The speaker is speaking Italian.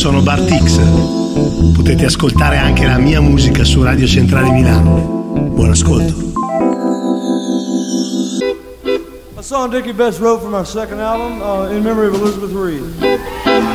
sono Bartix. Potete ascoltare anche la mia musica su Radio Centrale Milano. Buon ascolto. A song Dickie Betts wrote from our second album, In Memory of Elizabeth Reed.